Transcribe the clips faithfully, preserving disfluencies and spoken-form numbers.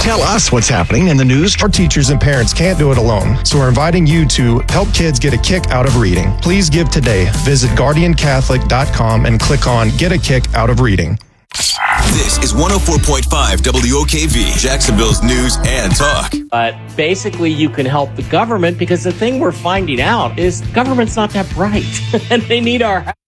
Tell us what's happening in the news. Our teachers and parents can't do it alone, so we're inviting you to help kids get a kick out of reading. Please give today. Visit guardian catholic dot com and click on Get a Kick Out of Reading. This is one oh four point five W O K V, Jacksonville's news and talk. But basically, you can help the government because the thing we're finding out is the government's not that bright, and they need our help.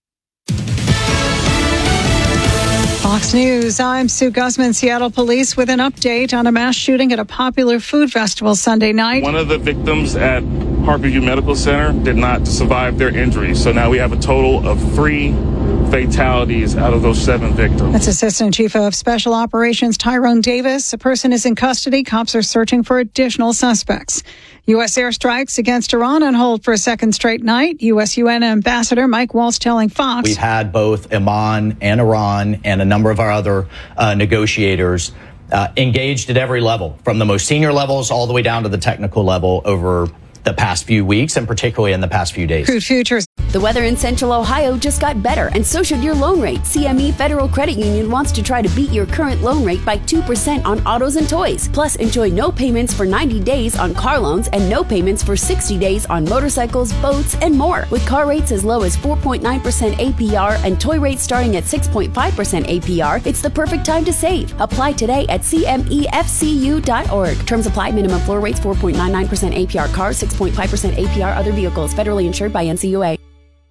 Fox News, I'm Sue Guzman. Seattle police with an update on a mass shooting at a popular food festival Sunday night. One of the victims at Parkview Medical Center did not survive their injuries. So now we have a total of three fatalities out of those seven victims. That's Assistant Chief of Special Operations Tyrone Davis. A person is in custody. Cops are searching for additional suspects. U S airstrikes against Iran on hold for a second straight night. U S U N Ambassador Mike Waltz telling Fox. We've had both Oman and Iran and a number of our other uh, negotiators uh, engaged at every level, from the most senior levels all the way down to the technical level over the past few weeks and particularly in the past few days. Crude futures. The weather in Central Ohio just got better, and so should your loan rate. C M E Federal Credit Union wants to try to beat your current loan rate by two percent on autos and toys. Plus, enjoy no payments for ninety days on car loans and no payments for sixty days on motorcycles, boats, and more. With car rates as low as four point nine percent A P R and toy rates starting at six point five percent A P R, it's the perfect time to save. Apply today at C M E F C U dot org. Terms apply. Minimum floor rates four point nine nine percent A P R cars, six point five percent A P R other vehicles. Federally insured by N C U A.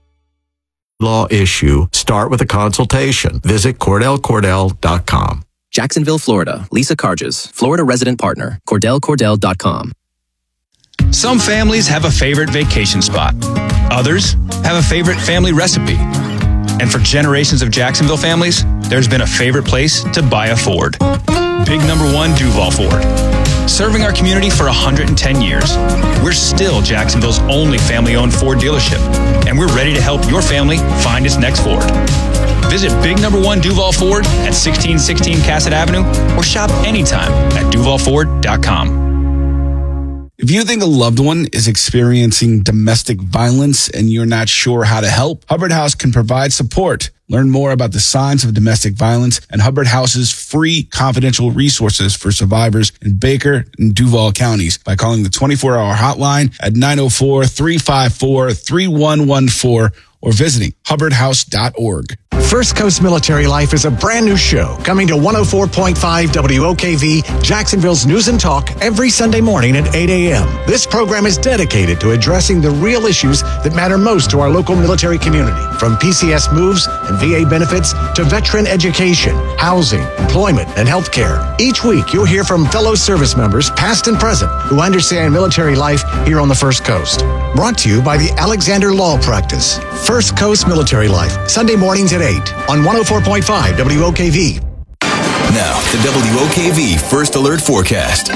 Law issue. Start with a consultation. Visit Cordell Cordell dot com. Jacksonville, Florida. Lisa Carges, Florida resident partner. Cordell Cordell dot com. Some families have a favorite vacation spot. Others have a favorite family recipe. And for generations of Jacksonville families, there's been a favorite place to buy a Ford. Big number one Duval Ford. Serving our community for one hundred ten years, we're still Jacksonville's only family-owned Ford dealership, and we're ready to help your family find its next Ford. Visit Big Number One Duval Ford at sixteen sixteen Cassett Avenue or shop anytime at duval ford dot com. If you think a loved one is experiencing domestic violence and you're not sure how to help, Hubbard House can provide support. Learn more about the signs of domestic violence and Hubbard House's free confidential resources for survivors in Baker and Duval counties by calling the twenty-four hour hotline at nine oh four, three five four, three one one four or visiting hubbard house dot org. First Coast Military Life is a brand new show coming to one oh four point five W O K V, Jacksonville's News and Talk, every Sunday morning at eight a.m. This program is dedicated to addressing the real issues that matter most to our local military community, from P C S moves and V A benefits to veteran education, housing, employment, and health care. Each week, you'll hear from fellow service members, past and present, who understand military life here on the First Coast. Brought to you by the Alexander Law Practice. First Coast Military Life, Sunday mornings at eight on one oh four point five W O K V. Now, the W O K V First Alert Forecast.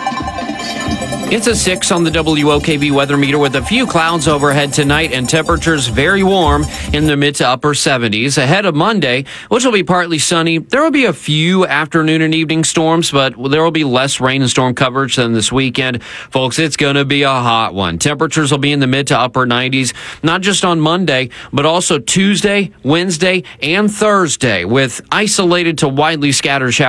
It's a six on the W O K V weather meter with a few clouds overhead tonight and temperatures very warm in the mid to upper seventies. Ahead of Monday, which will be partly sunny, there will be a few afternoon and evening storms, but there will be less rain and storm coverage than this weekend. Folks, it's going to be a hot one. Temperatures will be in the mid to upper nineties, not just on Monday, but also Tuesday, Wednesday, and Thursday with isolated to widely scattered showers.